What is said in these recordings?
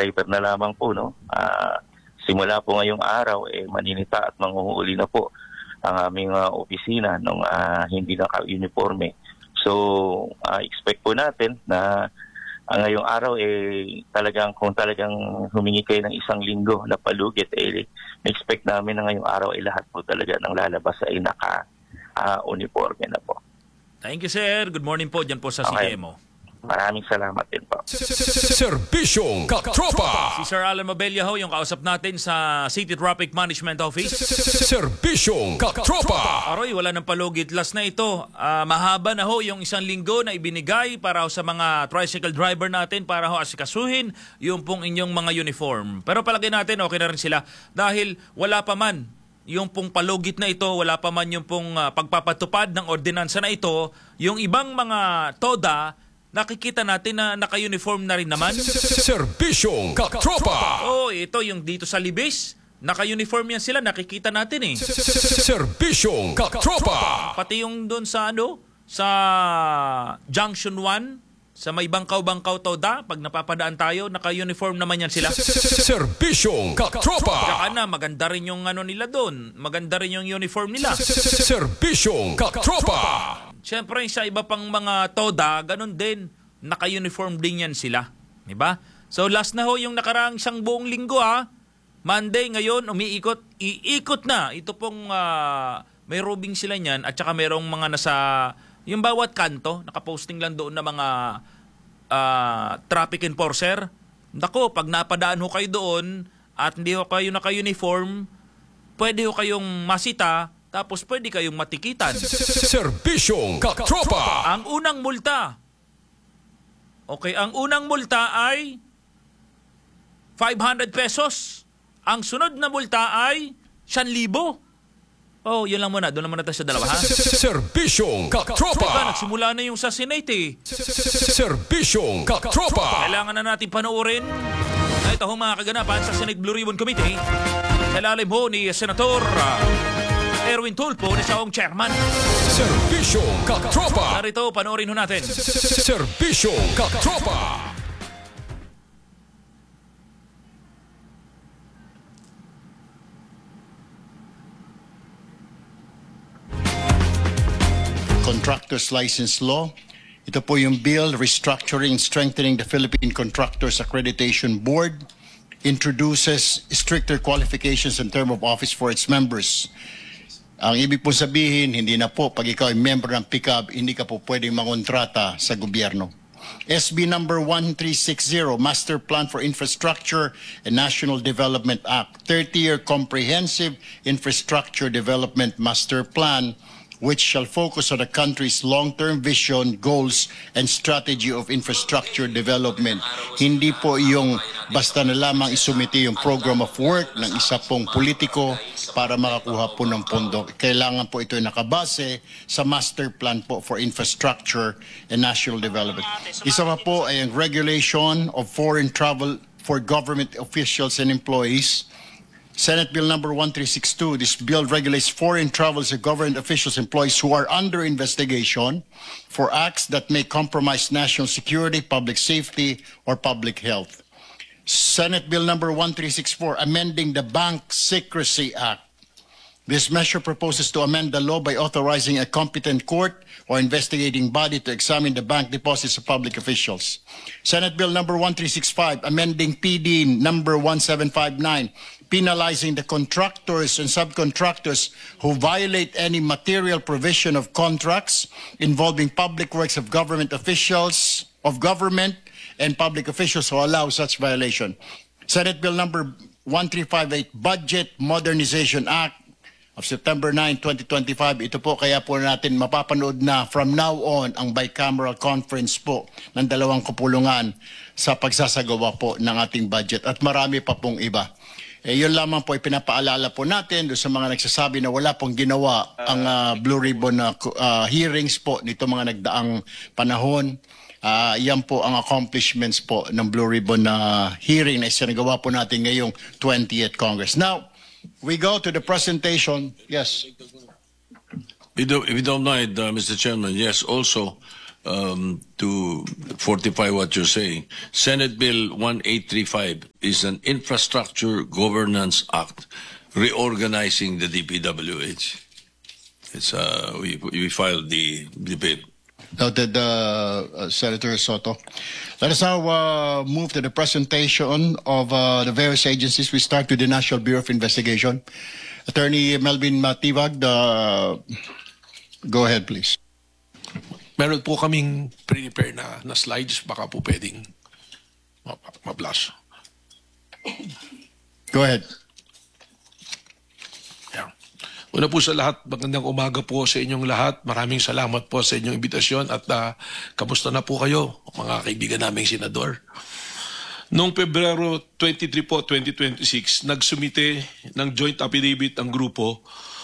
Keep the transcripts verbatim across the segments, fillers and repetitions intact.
driver na lamang po, no? Uh, simula po ngayong araw, eh, maninita at manghuhuli na po ang aming uh, opisina ng uh, hindi naka-uniforme. So, uh, expect po natin na uh, ngayong araw, eh, talagang, kung talagang humingi kayo ng isang linggo na palugit, eh, expect namin na ngayong araw, eh, lahat po talaga ng lalabas ay naka-uniforme uh, na po. Thank you, sir. Good morning po dyan po sa Okay. C D M O. Maraming salamat din po. Serbisyong Katropa. Si Sir Alan Mabella ho, yung kausap natin sa City Traffic Management Office. Serbisyong Katropa. Aroy, wala nang palugit. Last na ito. Uh, mahaba na ho yung isang linggo na ibinigay para ho sa mga tricycle driver natin para ho asikasuhin yung pong inyong mga uniform. Pero palagay natin, okay na rin sila dahil wala pa man yung pong palugit na ito, wala pa man yung pong uh, pagpapatupad ng ordinansa na ito, yung ibang mga toda, nakikita natin na naka-uniform na rin naman. Serbisyong Katropa. Oh, ito yung dito sa Libis. Naka-uniform yan sila, nakikita natin eh. Serbisyong Katropa. Pati yung doon sa ano, sa Junction one, sa may bangkaw-bangkaw toda, pag napapadaan tayo, naka-uniform naman yan sila. Serbisyong Katropa. Tsaka na, maganda rin yung ano nila doon. Maganda rin yung uniform nila. Serbisyong Katropa. Siyempre, sa iba pang mga toda, ganun din. Naka-uniform din yan sila. Diba? So, last na ho yung nakaraang isang buong linggo ha. Monday ngayon, umiikot, iikot na. Ito pong uh, may robing sila niyan at saka merong mga nasa, yung bawat kanto, nakaposting lang doon na mga uh, traffic enforcer. Nako, pag napadaan ho kayo doon at hindi ho kayo naka-uniform, pwede ho kayong masita, tapos pwede kayong matikitan. Serbisyong Katropa. Ang unang multa. Okay, ang unang multa ay five hundred pesos. Ang sunod na multa ay one thousand. Oh, yun lang muna. Doon naman natin sa dalawa, ha? Serbisyong Katropa. Teka, nagsimula na yung sa Senate, eh. Serbisyong Katropa. Kailangan na natin panoorin. Ito ho mga kaganapan sa Senate Blue Ribbon Committee. Sa ilalim ho ni Senator uh, Erwin Tulfo na siya ang chairman. Serbisyong Katropa. Narito, panoorin ho natin. Serbisyong Katropa. Contractors License Law. Ito po yung bill restructuring and strengthening the Philippine Contractors Accreditation Board. Introduces stricter qualifications and term of office for its members. Ang ibig po sabihin, hindi na po, pag ikaw ay member ng P C A B, hindi ka po pwedeng mangontrata sa gobyerno. S B number one three six zero, Master Plan for Infrastructure and National Development Act, thirty-year Comprehensive Infrastructure Development Master Plan, which shall focus on the country's long-term vision, goals, and strategy of infrastructure development. Hindi po yung basta na lamang isumiti yung program of work ng isa pong politiko para makakuha po ng pondo. Kailangan po ito nakabase sa master plan po for infrastructure and national development. Isa pa po ay ang regulation of foreign travel for government officials and employees. Senate Bill number one three six two, this bill regulates foreign travels of government officials and employees who are under investigation for acts that may compromise national security, public safety, or public health. Senate Bill number one three six four, amending the Bank Secrecy Act. This measure proposes to amend the law by authorizing a competent court or investigating body to examine the bank deposits of public officials. Senate Bill number one three six five, amending P D number one seven five nine, penalizing the contractors and subcontractors who violate any material provision of contracts involving public works of government officials, of government and public officials who allow such violation. Senate Bill number one three five eight, Budget Modernization Act of September ninth, twenty twenty-five. Ito po kaya po natin mapapanood na from now on ang bicameral conference po ng dalawang kapulungan sa pagsasagawa po ng ating budget at marami pa pong iba. Eh, yun lamang po ipinapaalala po natin doon sa mga nagsasabi na wala pong ginawa ang uh, Blue Ribbon na uh, hearings po nito mga nagdaang panahon. Uh, yan po ang accomplishments po ng Blue Ribbon na uh, hearing na isinagawa po natin ngayong twentieth Congress. Now, we go to the presentation. Yes. If you don't, if you don't mind, uh, Mister Chairman, yes, also, um, to fortify what you're saying. Senate Bill eighteen thirty-five is an Infrastructure Governance Act reorganizing the D P W H. It's uh, we we filed the the bill. Noted, uh, uh, Senator Soto. Let us now uh, move to the presentation of uh, the various agencies. We start with the National Bureau of Investigation. Attorney Melvin Matibag, uh, go ahead, please. Meron po kaming pre-prepare na, na slides, baka po pwedeng ma-blast. Go ahead. Yeah. Una po sa lahat, magandang umaga po sa inyong lahat. Maraming salamat po sa inyong imbitasyon at uh, kamusta na po kayo, mga kaibigan naming senador. Noong Pebrero twenty-three po, twenty twenty-six, nagsumite ng joint affidavit ang grupo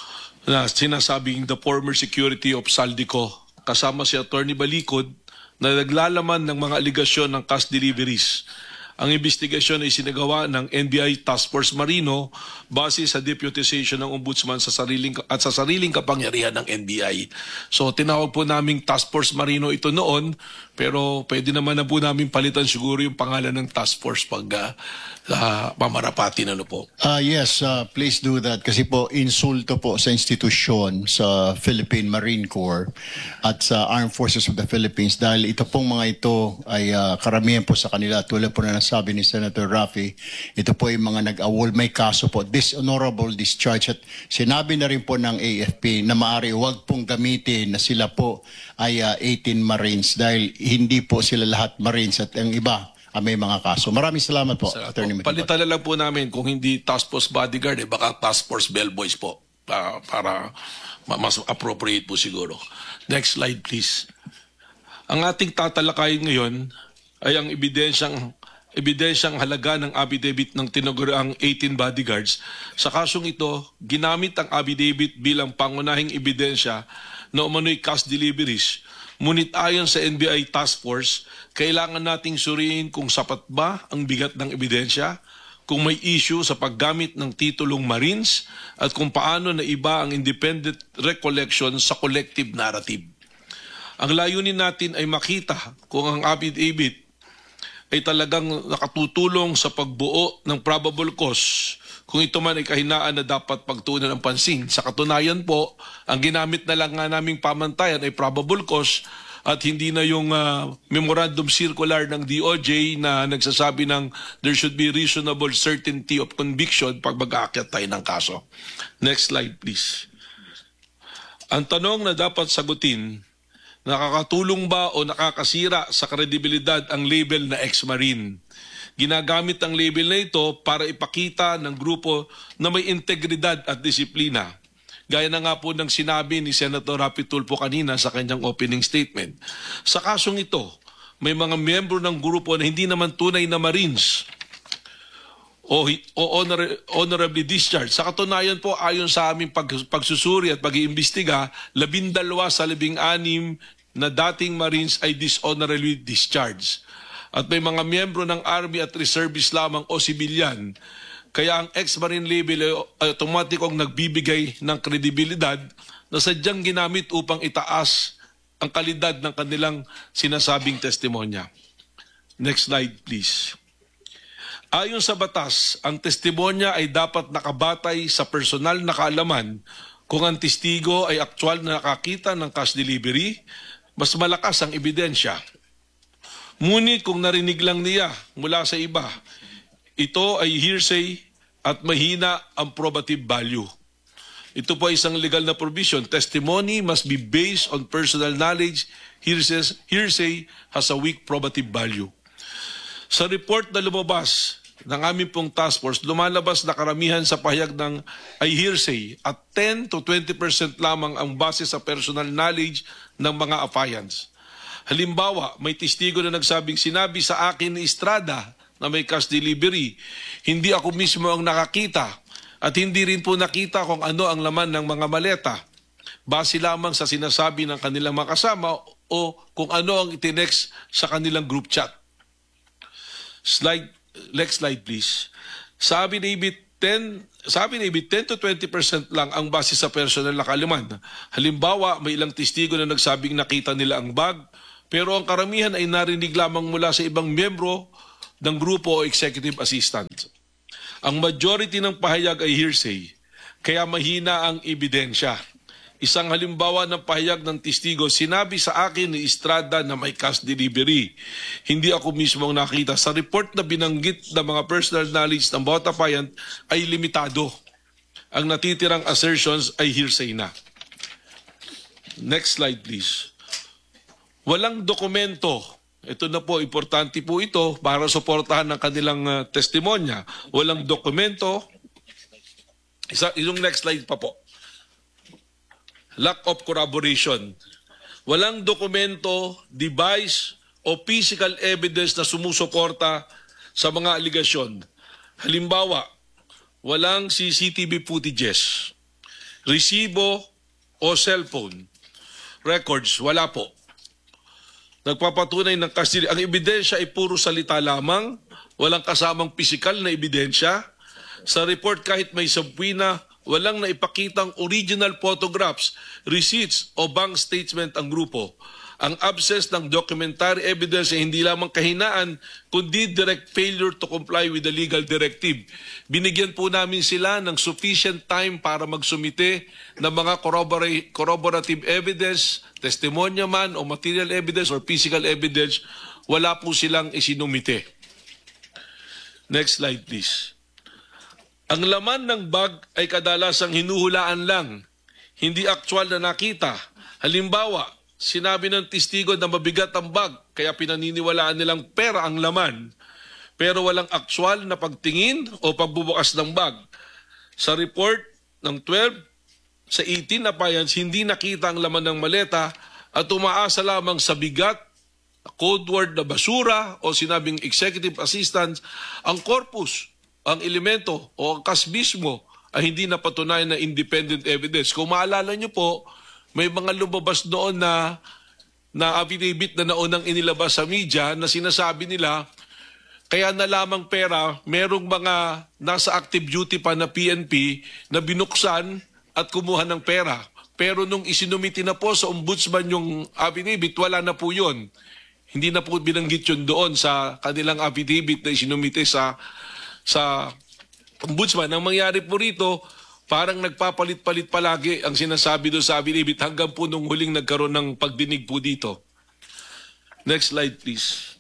na sinasabing the former security of Saldico kasama si Attorney Balikod na naglalaman ng mga aligasyon ng cash deliveries. Ang investigasyon ay sinagawa ng N B I Task Force Marino base sa deputization ng Ombudsman sa sariling, at sa sariling kapangyarihan ng N B I. So tinawag po naming Task Force Marino ito noon, pero pwede naman na po namin palitan siguro yung pangalan ng Task Force pag uh, uh, pamarapati na no po. Uh, yes, uh, please do that kasi po insulto po sa institusyon sa Philippine Marine Corps at sa Armed Forces of the Philippines dahil ito pong mga ito ay uh, karamihan po sa kanila tulad po na sabi ni Senator Raffy, ito po yung mga nag-awol, may kaso po, dishonorable discharge at sinabi na rin po ng A F P na maaari huwag pong gamitin na sila po ay uh, eighteen Marines dahil hindi po sila lahat Marines at ang iba uh, may mga kaso. Maraming salamat po, Salamat Attorney po. Palitan na lang po namin kung hindi Task Force Bodyguard, eh, baka Task Force Bellboys po uh, para mas appropriate po siguro. Next slide please. Ang ating tatalakayin ngayon ay ang ebidensyang ebidensyang halaga ng affidavit ng tinaguriang eighteen bodyguards. Sa kasong ito, ginamit ang affidavit bilang pangunahing ebidensya na umano'y cash deliveries. Ngunit ayon sa N B I Task Force, kailangan nating suriin kung sapat ba ang bigat ng ebidensya, kung may issue sa paggamit ng titulong Marines, at kung paano na iba ang independent recollection sa collective narrative. Ang layunin natin ay makita kung ang affidavit ay talagang nakatutulong sa pagbuo ng probable cause, kung ito man ay kahinaan na dapat pagtuunan ng pansin. Sa katunayan po, ang ginamit na lang nga naming pamantayan ay probable cause at hindi na yung uh, memorandum circular ng D O J na nagsasabi ng there should be reasonable certainty of conviction pag mag-aakyat tayo ng kaso. Next slide please. Ang tanong na dapat sagutin, nakakatulong ba o nakakasira sa kredibilidad ang label na ex-Marine? Ginagamit ang label na ito para ipakita ng grupo na may integridad at disiplina. Gaya na nga po ng sinabi ni Senator Raffy Tulfo kanina sa kanyang opening statement. Sa kasong ito, may mga miyembro ng grupo na hindi naman tunay na Marines o, o honor, honorably discharged. Sa katunayan po, ayon sa aming pag, pagsusuri at pag-iimbestiga, labindalwa sa labing anim na dating Marines ay dishonorably discharged. At may mga miyembro ng Army at Reservists lamang o sibilyan. Kaya ang ex-Marine label ay automatikong nagbibigay ng kredibilidad na sadyang ginamit upang itaas ang kalidad ng kanilang sinasabing testimonya. Next slide please. Ayon sa batas, ang testimonya ay dapat nakabatay sa personal na kaalaman. Kung ang testigo ay aktual na nakakita ng cash delivery, mas malakas ang ebidensya. Ngunit kung narinig lang niya mula sa iba, ito ay hearsay at mahina ang probative value. Ito po ay isang legal na provision. Testimony must be based on personal knowledge. Hearsay, hearsay has a weak probative value. Sa report na lumabas ng aming pong task force, lumalabas na karamihan sa pahayag ng ay hearsay at ten to twenty percent lamang ang base sa personal knowledge ng mga affiants. Halimbawa, may testigo na nagsabing sinabi sa akin ni Estrada na may cash delivery. Hindi ako mismo ang nakakita at hindi rin po nakita kung ano ang laman ng mga maleta. Base lamang sa sinasabi ng kanilang mga kasama o kung ano ang itinext sa kanilang group chat. Slide, next slide please. Sabi ni Ibit ten, sabi ni Ibit ten to twenty percent lang ang base sa personal na kaalaman. Halimbawa, may ilang testigo na nagsabing nakita nila ang bag, pero ang karamihan ay narinig lamang mula sa ibang miyembro ng grupo o executive assistant. Ang majority ng pahayag ay hearsay, kaya mahina ang ebidensya. Isang halimbawa ng pahayag ng testigo, sinabi sa akin ni Estrada na may cash delivery. Hindi ako mismo ang nakita. Sa report na binanggit ng mga personal knowledge ng bawat apayant ay limitado. Ang natitirang assertions ay hearsay na. Next slide please. Walang dokumento. Ito na po, importante po ito para suportahan ng kanilang uh, testimonya. Walang dokumento. Isa, yung next slide pa po. Lack of corroboration. Walang dokumento, device, o physical evidence na sumusuporta sa mga aligasyon. Halimbawa, walang C C T V footages, resibo o cellphone records, wala po. Nagpapatunay ng custody. Ang ebidensya ay puro salita lamang, walang kasamang pisikal na ebidensya. Sa report kahit may subpoena, walang naipakitang original photographs, receipts o bank statement ang grupo. Ang absence ng documentary evidence ay hindi lamang kahinaan, kundi direct failure to comply with the legal directive. Binigyan po namin sila ng sufficient time para magsumite ng mga corroborative evidence, testimonya man o material evidence or physical evidence. Wala po silang isinumite. Next slide please. Ang laman ng bag ay kadalasang hinuhulaan lang, hindi aktual na nakita. Halimbawa, sinabi ng testigo na mabigat ang bag, kaya pinaniniwalaan nilang pera ang laman, pero walang aktual na pagtingin o pagbubukas ng bag. Sa report ng twelve, sa eighteen appliance, hindi nakita ang laman ng maleta at umaasa lamang sa bigat, code word na basura o sinabing executive assistant, ang corpus, ang elemento o ang kas mismo ay hindi napatunayan na independent evidence. Kung maalala nyo po, may mga lumabas doon na, na affidavit na naunang inilabas sa media na sinasabi nila, kaya na lamang pera, merong mga nasa active duty pa na P N P na binuksan at kumuha ng pera. Pero nung isinumiti na po sa ombudsman yung affidavit, wala na po yun. Hindi na po binanggit yun doon sa kanilang affidavit na isinumiti sa sa ombudsman. Ang mangyari po rito, parang nagpapalit-palit palagi ang sinasabi doon sa affidavit hanggang po nung huling nagkaroon ng pagdinig po dito. Next slide please.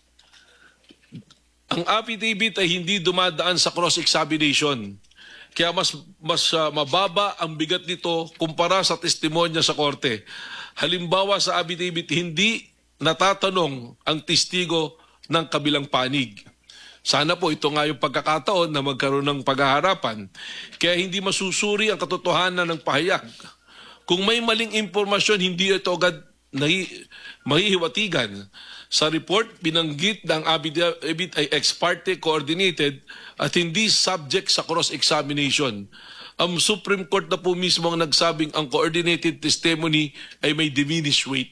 Ang affidavit ay hindi dumadaan sa cross-examination. Kaya mas, mas uh, mababa ang bigat nito kumpara sa testimonya sa korte. Halimbawa sa affidavit, hindi natatanong ang testigo ng kabilang panig. Sana po ito nga yung pagkakataon na magkaroon ng paghaharapan. Kaya hindi masusuri ang katotohanan ng pahayag. Kung may maling impormasyon, hindi ito agad mahihiwatigan. Sa report, binanggit na ang affidavit ay ex parte coordinated at hindi subject sa cross-examination. Ang Supreme Court na po mismo ang nagsabing ang coordinated testimony ay may diminished weight.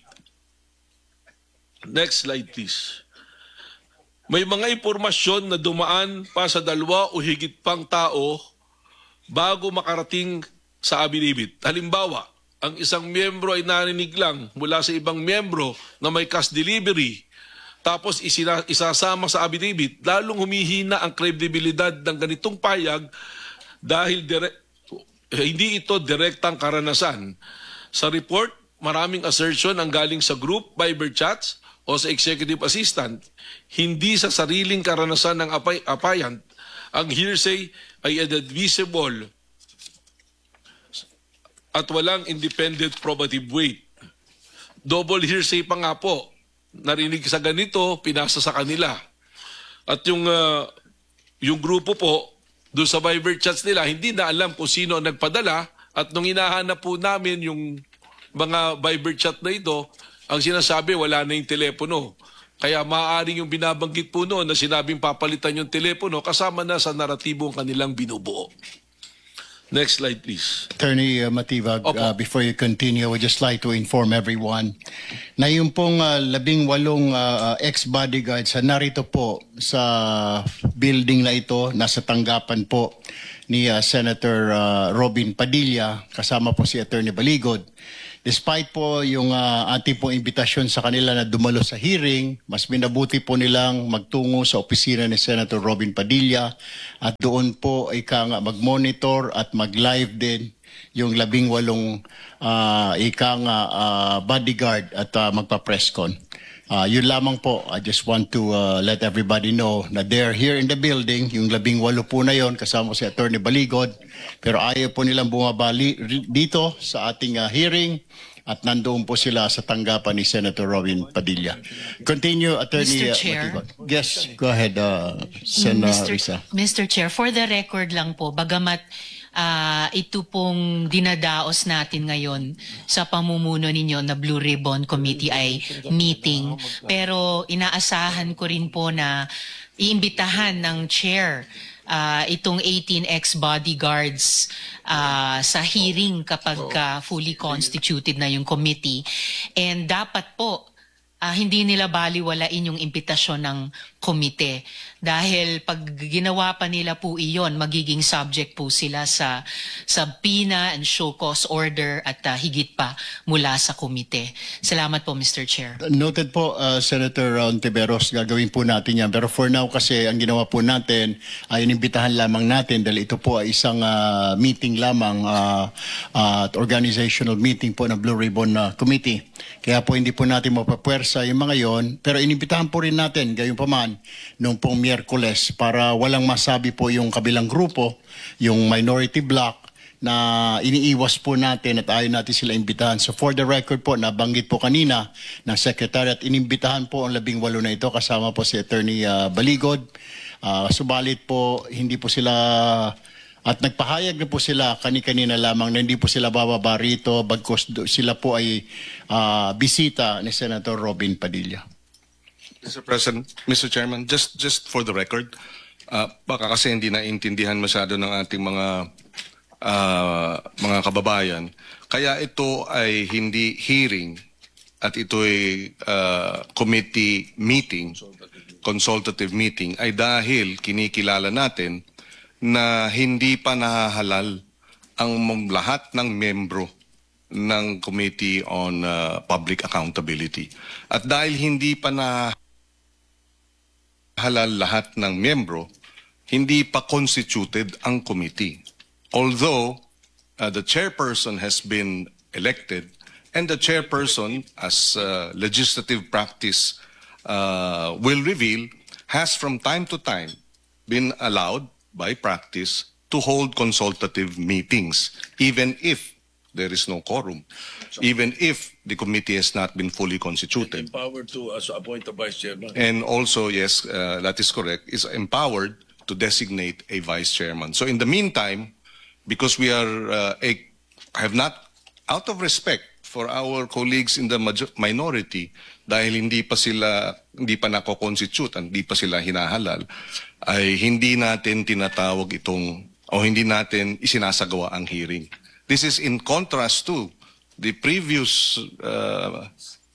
Next slide please. May mga impormasyon na dumaan pa sa dalawa o higit pang tao bago makarating sa affidavit. Halimbawa, ang isang miyembro ay narinig lang mula sa ibang miyembro na may cash delivery, tapos isina, isasama sa affidavit, lalong humihina ang kredibilidad ng ganitong payag dahil direct, hindi ito direktang karanasan. Sa report, maraming assertion ang galing sa group, Viber chats, o sa executive assistant, hindi sa sariling karanasan ng apay, apayant. Ang hearsay ay inadmissible at walang independent probative weight. Double hearsay pa nga po. Narinig sa ganito, pinasa sa kanila. At yung, uh, yung grupo po, doon sa Viber chats nila, hindi na alam kung sino ang nagpadala. At nung hinahanap po namin yung mga Viber chat na ito, ang sinasabi, wala na yung telepono. Kaya maaaring yung binabanggit po noon na sinabing papalitan yung telepono kasama na sa naratibo ang kanilang binubuo. Next slide, please. Attorney uh, Matibag, uh, before you continue, I would just like to inform everyone na yung pong uh, labing walong uh, ex-bodyguards na narito po sa building na ito, nasa tanggapan po ni uh, Senator uh, Robin Padilla, kasama po si Attorney Baligod. despite po yung uh, ating po imbitasyon sa kanila na dumalo sa hearing, mas minabuti po nilang magtungo sa opisina ni Senator Robin Padilla at doon po ika nga mag-monitor at mag-live din yung labing walong uh, ika nga uh, bodyguard at uh, magpa-press con. Uh, yun lamang po, I just want to uh, let everybody know na they're here in the building, yung labing walo po na yon kasama si Attorney Baligod, pero ayaw po nilang bumabali dito sa ating uh, hearing at nandoon po sila sa tanggapan ni Senator Robin Padilla. Continue, Attorney Mister Chair. Matibag. Yes, go ahead, uh, Sen. Mister Risa. Mister Chair, for the record lang po, bagamat uh, ito pong dinadaos natin ngayon sa pamumuno ninyo na Blue Ribbon Committee ay meeting, pero inaasahan ko rin po na iimbitahan ng chair uh, itong eighteen ex-bodyguards uh, sa hearing kapag uh, fully constituted na yung committee. And dapat po, uh, hindi nila baliwalain yung imbitasyon ng komite. Dahil pag ginawa pa nila po iyon, magiging subject po sila sa subpoena and show cause order at uh, higit pa mula sa komite. Salamat po, Mister Chair. Noted po, uh, Senator Ontiveros, gagawin po natin yan. Pero for now kasi ang ginawa po natin ay inimbitahan lamang natin dahil ito po ay isang uh, meeting lamang uh, uh, at organizational meeting po ng Blue Ribbon uh, Committee. Kaya po hindi po natin mapapwersa yung mga yon, pero inimbitahan po rin natin gayon pa man nung pong Miyerkules para walang masabi po yung kabilang grupo, yung minority bloc, na iniiwas po natin at ayaw natin sila imbitahan. So for the record po, nabanggit po kanina ng Secretary at inimbitahan po ang labing walo na ito kasama po si Attorney uh, Baligod. Uh, subalit po, hindi po sila, at nagpahayag na po sila kani-kanina lamang na hindi po sila bababa rito bagkus sila po ay uh, bisita ni Senator Robin Padilla. Mister President, Mister Chairman, just just for the record, uh, baka kasi hindi naintindihan masyado ng ating mga uh, mga kababayan. Kaya ito ay hindi hearing at ito ay uh, committee meeting, consultative meeting, ay dahil kinikilala natin na hindi pa nahahalal ang lahat ng membro ng Committee on uh, Public Accountability. At dahil hindi pa na halal lahat ng membro, hindi pa constituted ang committee. Although uh, the chairperson has been elected and the chairperson, as uh, legislative practice uh, will reveal, has from time to time been allowed by practice to hold consultative meetings, even if there is no quorum, even if the committee has not been fully constituted. Empowered to uh, appoint a vice chairman. And also, yes, uh, that is correct, is empowered to designate a vice chairman. So in the meantime, because we are uh, a, have not, out of respect for our colleagues in the major, minority, dahil hindi pa sila, hindi pa nako-constitute, hindi pa sila hinahalal, ay hindi natin tinatawag itong, o hindi natin isinasagawa ang hearing. This is in contrast to the previous uh,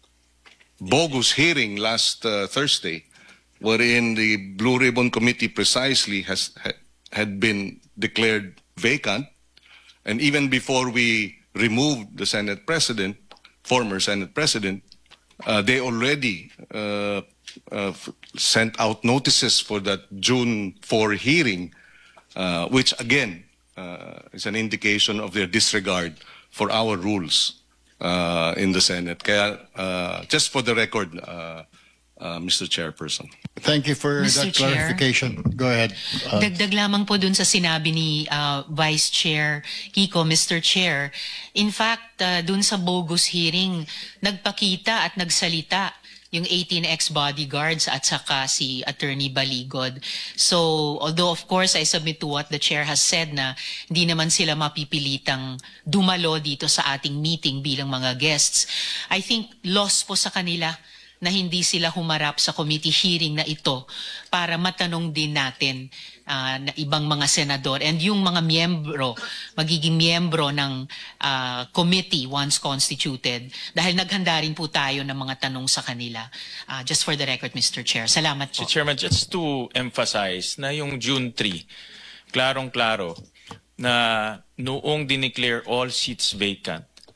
bogus hearing last uh, Thursday, wherein the Blue Ribbon Committee precisely has ha, had been declared vacant, and even before we removed the Senate President, former Senate President, uh, they already uh, uh, sent out notices for that June fourth hearing, uh, which again, Uh, is an indication of their disregard for our rules uh, in the Senate. Kaya, uh, just for the record, uh, uh, Mister Chairperson. Thank you for Mister that Chair. clarification. Go ahead. Uh, Dagdag lamang po dun sa sinabi ni uh, Vice Chair Kiko, Mister Chair. In fact, uh, dun sa bogus hearing, nagpakita at nagsalita yung eighteen ex-bodyguards at saka si Attorney Baligod. So, although of course I submit to what the chair has said na hindi naman sila mapipilitang dumalo dito sa ating meeting bilang mga guests, I think loss po sa kanila na hindi sila humarap sa committee hearing na ito para matanong din natin uh, na ibang mga senador and yung mga miyembro, magiging miyembro ng uh, committee once constituted dahil naghanda rin po tayo ng mga tanong sa kanila. Uh, just for the record, Mister Chair. Salamat po. Mister Chairman, just to emphasize na yung June third, klarong-klaro na noong dineclare all seats vacant,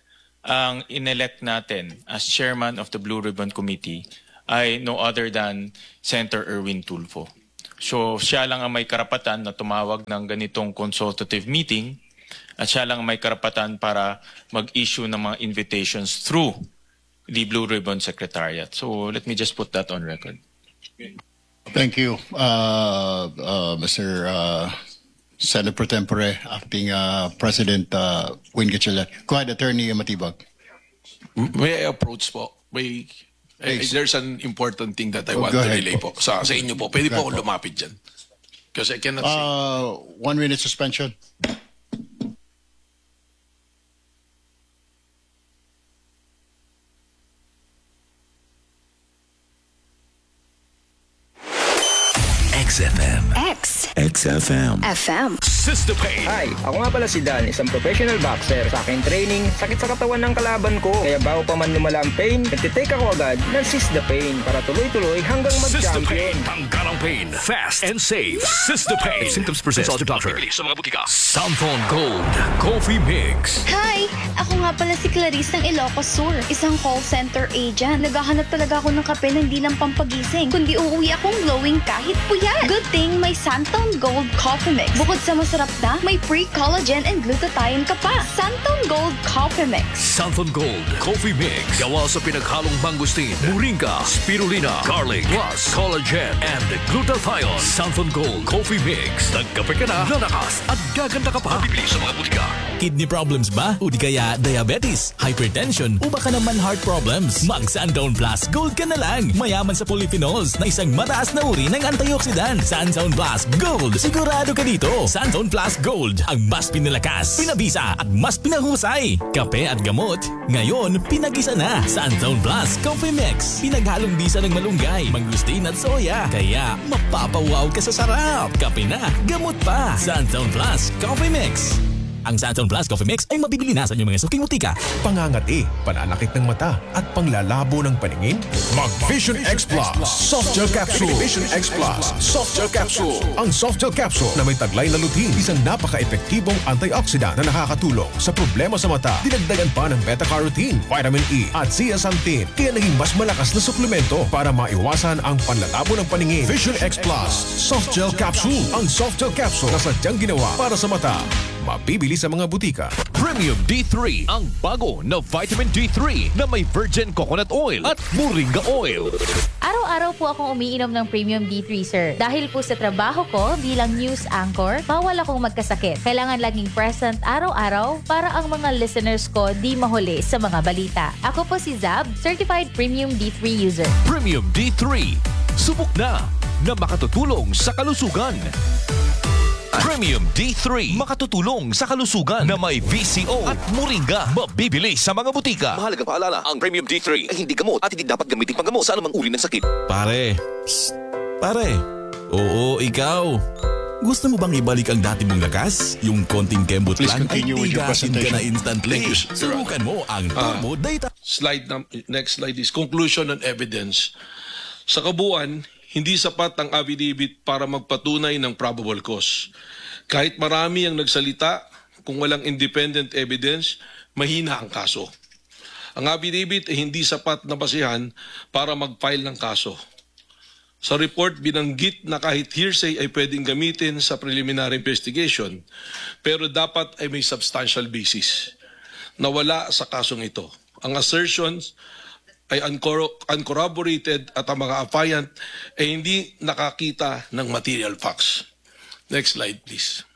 ang inelect natin as chairman of the Blue Ribbon Committee ay no other than Senator Erwin Tulfo. So siya lang ang may karapatan na tumawag ng ganitong consultative meeting at siya lang ang may karapatan para mag-issue ng mga invitations through the Blue Ribbon Secretariat. So let me just put that on record. Thank you, uh, uh, Mister Uh, Senate Pro Tempore, Acting uh, President uh, Win Gatchalian. Go ahead, Attorney Matibag. May I approach po? May, eh, Please. there's an important thing that I Oh, want go to ahead relay po. po. Sa, sa inyo po. Pwede Go po ahead ako po. lumapit dyan. Because I cannot see. Uh, one minute suspension. X F M. X X F M. F M. Sister Pain. Hi, ako nga pala si Dan, isang professional boxer. Sa aking training, sakit sa katawan ng kalaban ko. Kaya bago pa man lumala ang pain, nagtitake ako agad ng Sister Pain para tuloy-tuloy hanggang Sister mag-champion. Pain. Tanggal ang pain. Fast and safe. Sister Pain. If symptoms persist, consult your doctor. Bibili sa mga butika. Santon Gold. Coffee Mix. Hi! Ako nga pala si Clarice ng Ilocos Sur, isang call center agent. Naghahanap talaga ako ng kape na hindi lang pampagising, kundi uuwi akong glowing kahit puyat. Good thing may Santon Gold Coffee Mix. Bukod sa masarap na, may pre-collagen and glutathione ka pa. Santon Gold Coffee Mix. Santon Gold Coffee Mix. Gawa sa pinaghalong mangustin, moringa, spirulina, garlic, plus collagen and glutathione. Santon Gold Coffee Mix. Nagkape ka na, lalakas at gaganda ka pa. Bibili sa mga butika. Kidney problems ba? O di kaya diabetes, hypertension, o baka naman heart problems? Mag Sandown Plus Gold ka na lang. Mayaman sa polyphenols na isang mataas na uri ng antioxidant. Sandown Plus Gold. Sigurado ka dito. Sandown Plus Gold. Ang mas pinalakas, pinabisa at mas pinahusay. Kape at gamot. Ngayon, pinagisa na. Sandown Plus Coffee Mix. Pinaghalong bisa ng malunggay, mangustin at soya. Kaya mapapawaw ka sa sarap. Kape na, gamot pa. Sandown Plus Coffee Mix. Ang Santon Plus Coffee Mix ay mabibili na sa inyong mga suking butika. Pangangati, pananakit ng mata at panglalabo ng paningin? Mag Vision X Plus Soft Gel Capsule. Vision X Plus Soft Gel Capsule. Ang Soft Gel Capsule na may taglay na lutein, isang napaka-epektibong antioxidant na nakakatulong sa problema sa mata. Dinagdagan pa ng beta-carotene, vitamin E at zeaxanthin, kaya naging mas malakas na suplemento para maiwasan ang panlalabo ng paningin. Vision X Plus Soft Gel Capsule. Ang Soft Gel Capsule na sadyang ginawa para sa mata. Mabibili sa mga butika. Premium D three, ang bago na vitamin D three na may virgin coconut oil at moringa oil. Araw-araw po akong umiinom ng Premium D three, sir. Dahil po sa trabaho ko bilang news anchor, bawal akong magkasakit. Kailangan laging present araw-araw para ang mga listeners ko di mahuli sa mga balita. Ako po si Zab, Certified Premium D three user. Premium D three. Subok na na makatutulong sa kalusugan. Premium D three. Makatutulong sa kalusugan na may V C O at moringa. Mabibili sa mga butika. Mahalagang paalala, ang Premium D three ay hindi gamot at hindi dapat gamitin panggamot sa anumang uri ng sakit. Pare, psst, pare. Oo, ikaw. Gusto mo bang ibalik ang dati mong lakas? Yung konting kembot Please lang ay continue with your tigasin ka presentation. na instantly. Thank you, sir. Subukan mo ang Turbo Data. Slide num- next slide is conclusion and evidence. Sa kabuuan, hindi sapat ang affidavit para magpatunay ng probable cause. Kahit marami ang nagsalita, kung walang independent evidence, mahina ang kaso. Ang affidavit ay hindi sapat na basihan para mag-file ng kaso. Sa report, binanggit na kahit hearsay ay pwedeng gamitin sa preliminary investigation, pero dapat ay may substantial basis na wala sa kasong ito. Ang assertions ay uncor- uncorroborated at ang mga affiant ay hindi nakakita ng material facts. Next slide, please.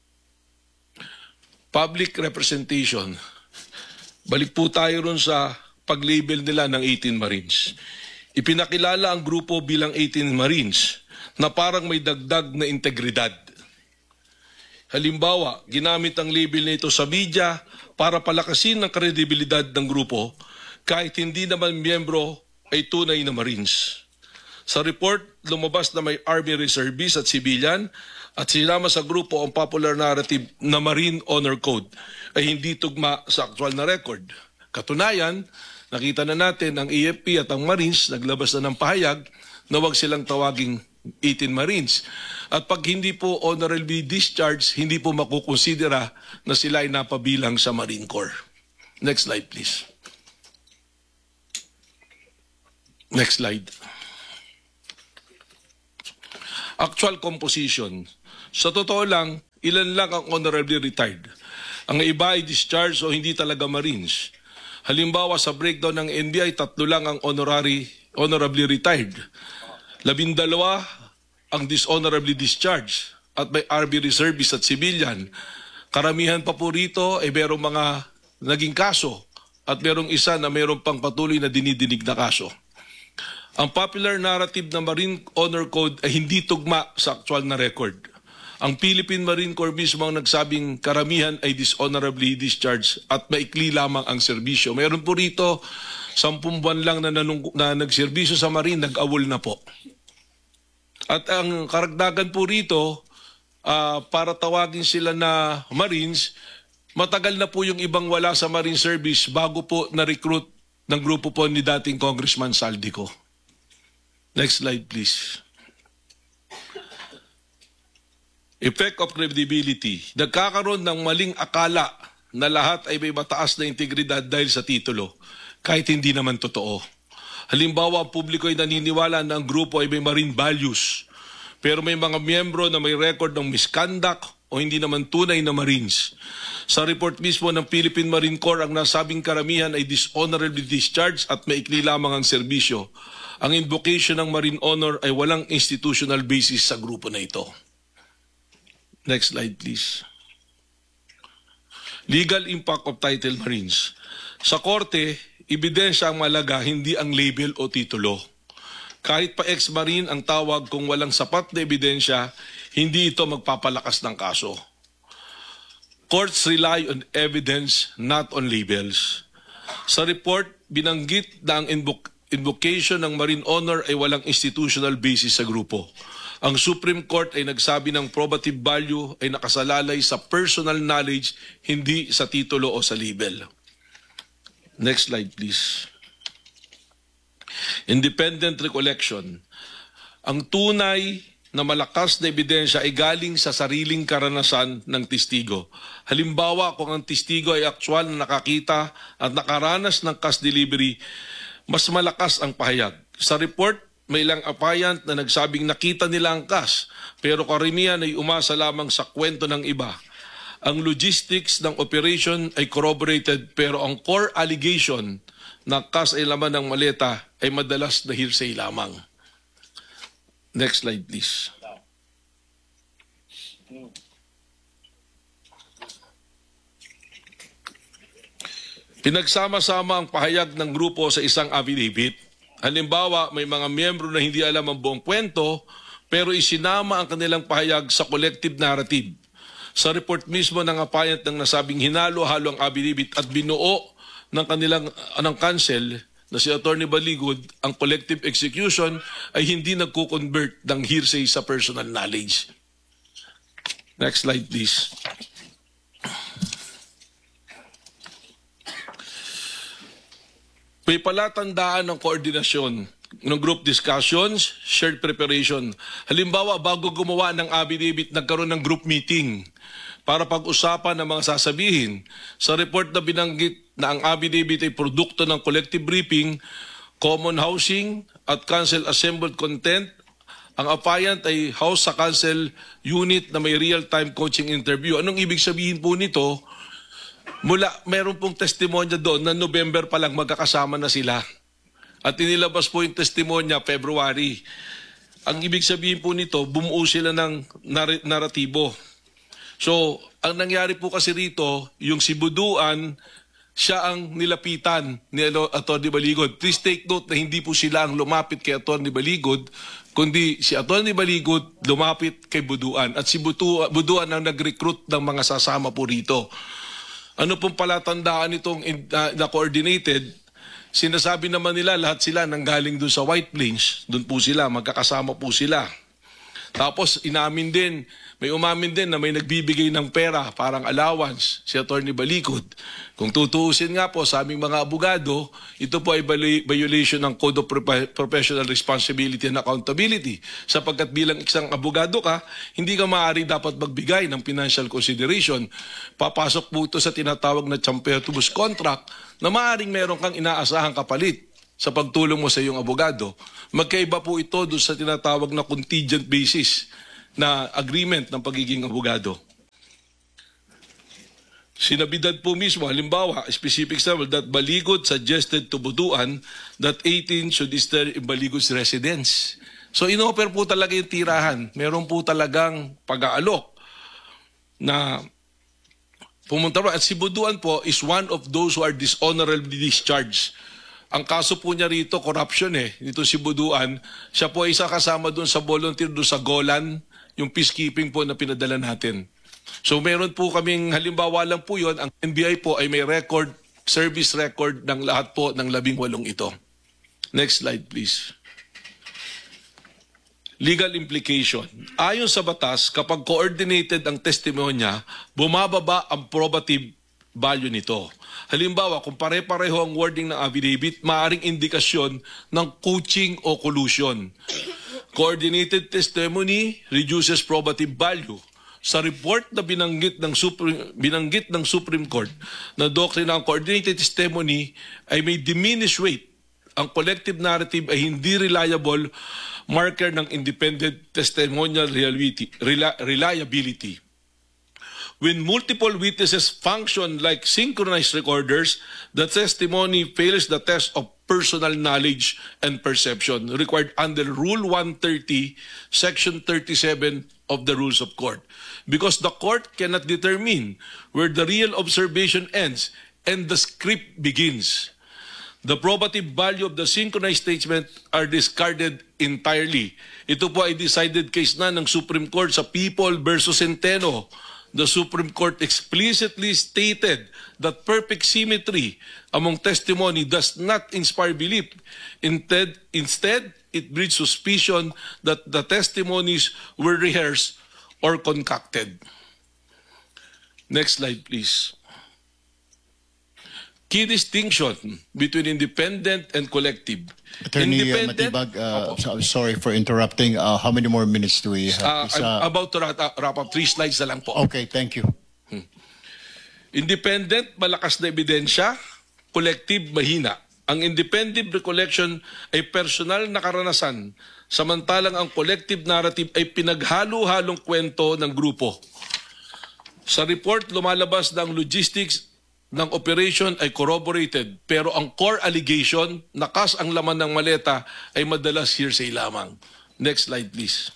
Public representation. Balik po tayo ron sa pag-label nila ng eighteen Marines. Ipinakilala ang grupo bilang eighteen Marines na parang may dagdag na integridad. Halimbawa, ginamit ang label na ito sa media para palakasin ang kredibilidad ng grupo kahit hindi naman miyembro ay tunay na Marines. Sa report, lumabas na may Army Reservists at Civilian at sinama sa grupo ang popular narrative na Marine Honor Code ay hindi tugma sa aktual na record. Katunayan, nakita na natin ang A F P at ang Marines naglabas na ng pahayag na huwag silang tawaging eighteen Marines. At pag hindi po honorably discharged, hindi po makukonsidera na sila ay napabilang sa Marine Corps. Next slide, please. Next slide. Actual composition. Sa totoo lang, ilan lang ang honorably retired. Ang iba ay discharged o hindi talaga Marines. Halimbawa sa breakdown ng N B I, tatlo lang ang honorary, honorably retired. Labindalawa ang dishonorably discharged at may R B reservist at civilian. Karamihan pa po rito ay merong mga naging kaso at merong isa na merong pang patuloy na dinidinig na kaso. Ang popular narrative ng Marine Honor Code ay hindi tugma sa actual na record. Ang Philippine Marine Corps mismo ang nagsabing karamihan ay dishonorably discharged at maikli lamang ang serbisyo. Meron po rito, sampung buwan lang na, nanung- na nagserbisyo sa Marine, nag-awol na po. At ang karagdagan po rito, uh, para tawagin sila na Marines, matagal na po yung ibang wala sa Marine Service bago po na-recruit ng grupo po ni dating Congressman Saldico. Next slide, please. Effect of credibility. Nagkakaroon ng maling akala na lahat ay may mataas na integridad dahil sa titulo, kahit hindi naman totoo. Halimbawa, ang publiko ay naniniwala na ang grupo ay may marine values, pero may mga miyembro na may record ng misconduct o hindi naman tunay na Marines. Sa report mismo ng Philippine Marine Corps, ang nasabing karamihan ay dishonorably discharged at maikli lamang ang serbisyo. Ang invocation ng Marine Honor ay walang institutional basis sa grupo na ito. Next slide, please. Legal impact of title Marines. Sa korte, ebidensya ang malaga, hindi ang label o titulo. Kahit pa ex-Marine ang tawag, kung walang sapat na ebidensya, hindi ito magpapalakas ng kaso. Courts rely on evidence, not on labels. Sa report, binanggit na ang invoc- invocation ng Marine Honor ay walang institutional basis sa grupo. Ang Supreme Court ay nagsabi ng probative value ay nakasalalay sa personal knowledge, hindi sa titulo o sa label. Next slide, please. Independent recollection. Ang tunay na malakas na ebidensya ay galing sa sariling karanasan ng testigo. Halimbawa, kung ang testigo ay aktual na nakakita at nakaranas ng cash delivery, mas malakas ang pahayag. Sa report, may ilang applicant na nagsabing nakita nila ang cash, pero karamihan ay umasa lamang sa kwento ng iba. Ang logistics ng operation ay corroborated, pero ang core allegation na cash ay laman ng maleta ay madalas na hearsay lamang. Next slide, please. Pinagsama-sama ang pahayag ng grupo sa isang affidavit. Halimbawa, may mga miyembro na hindi alam ang buong kwento, pero isinama ang kanilang pahayag sa collective narrative. Sa report mismo ng applicant ng nasabing hinalo-halo ang affidavit at binuo ng kanilang ng counsel na si Attorney Baligod, ang collective execution ay hindi nagko-convert ng hearsay sa personal knowledge. Next slide, please. May palatandaan ng koordinasyon ng group discussions, shared preparation. Halimbawa, bago gumawa ng affidavit, nagkaroon ng group meeting para pag-usapan ng mga sasabihin. Sa report na binanggit na ang affidavit ay produkto ng collective briefing, common housing at council assembled content. Ang applicant ay house sa council unit na may real-time coaching interview. Anong ibig sabihin po nito? Mula, meron pong testimonya doon na November pa lang magkakasama na sila. At inilabas po yung testimonya February. Ang ibig sabihin po nito, bumuo sila ng nar- naratibo. So, ang nangyari po kasi rito, yung si Buduan, siya ang nilapitan ni Atty. Baligod. Please take note na hindi po sila ang lumapit kay Atty. Baligod, kundi si Atty. Baligod lumapit kay Buduan. At si Buduan ang nag-recruit ng mga sasama po rito. Ano pong palatandaan itong uh, na-coordinated? Sinasabi naman nila lahat sila nanggaling doon sa White Plains. Doon po sila, magkakasama po sila. Tapos inamin din, may umamin din na may nagbibigay ng pera, parang allowance, si Attorney Balikod. Kung tutuusin nga po sa aming mga abogado, ito po ay violation ng Code of Professional Responsibility and Accountability. Sapagkat bilang isang abogado ka, hindi ka maaari dapat magbigay ng financial consideration. Papasok po ito sa tinatawag na champertibus contract na maaaring meron kang inaasahang kapalit sa pagtulong mo sa iyong abogado. Magkaiba po ito doon sa tinatawag na contingent basis na agreement ng pagiging abogado. Sinabidad po mismo, halimbawa, specific example, that Baligod suggested to Butuan that eighteen should stay in Baligod's residence. So inoper po talaga yung tirahan. Meron po talagang pag-aalok na pumunta ro. At si Butuan po is one of those who are dishonorably discharged. Ang kaso po niya rito, corruption eh. Dito si Butuan, siya po ay isa kasama doon sa volunteer doon sa Golan, yung peacekeeping po na pinadala natin. So meron po kaming, halimbawa lang po yun, ang N B I po ay may record, service record ng lahat po ng labing walong ito. Next slide please. Legal implication. Ayon sa batas, kapag coordinated ang testimonya, bumababa ang probative value nito. Halimbawa, kung pare-pareho ang wording ng affidavit, maaaring indikasyon ng coaching o collusion. Coordinated testimony reduces probative value. Sa report na binanggit ng Supreme, binanggit ng Supreme Court na doktrina ng coordinated testimony ay may diminished weight. Ang collective narrative ay hindi reliable marker ng independent testimonial reliability. reliability. When multiple witnesses function like synchronized recorders, the testimony fails the test of personal knowledge and perception required under Rule one thirty, Section thirty-seven of the Rules of Court. Because the court cannot determine where the real observation ends and the script begins. The probative value of the synchronized statement are discarded entirely. Ito po ay decided case na ng Supreme Court sa People versus Centeno. The Supreme Court explicitly stated that perfect symmetry among testimony does not inspire belief. Instead, instead, it breeds suspicion that the testimonies were rehearsed or concocted. Next slide, please. Key distinction between independent and collective. Attorney uh, Matibag, uh, so, sorry for interrupting. Uh, how many more minutes do we have? Uh, Is, I'm uh, about to wrap up, wrap up. Three slides na lang po. Okay, thank you. Hmm. Independent, malakas na ebidensya. Collective, mahina. Ang independent recollection ay personal na karanasan, samantalang ang collective narrative ay pinaghalo-halong kwento ng grupo. Sa report, lumalabas na ang logistics ng operation ay corroborated, pero ang core allegation, nakas ang laman ng maleta, ay madalas hearsay lamang. Next slide, please.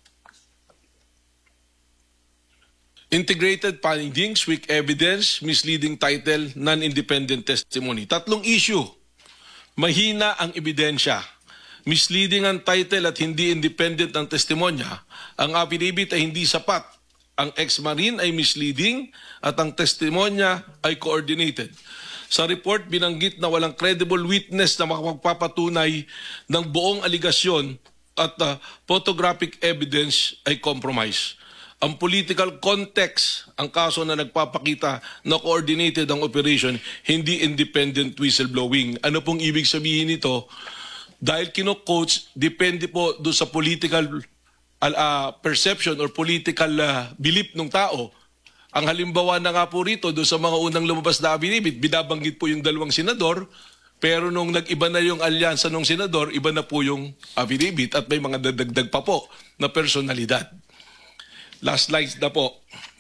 Integrated findings, weak evidence, misleading title, non-independent testimony. Tatlong issue. Mahina ang ebidensya. Misleading ang title at hindi independent ang testimonya. Ang affidavit ay hindi sapat. Ang ex-marine ay misleading at ang testimonya ay coordinated. Sa report, binanggit na walang credible witness na makapagpapatunay ng buong aligasyon at uh, photographic evidence ay compromise. Ang political context, ang kaso na nagpapakita na coordinated ang operation, hindi independent whistleblowing. Ano pong ibig sabihin nito? Dahil kino-coach, depende po doon sa political Uh, perception or political uh, belief ng tao. Ang halimbawa na nga po rito, doon sa mga unang lumabas na affidavit, binabanggit po yung dalawang senador, pero nung nag-iba na yung alyansa ng senador, iba na po yung affidavit at may mga dadagdag pa po na personalidad. Last slide na po.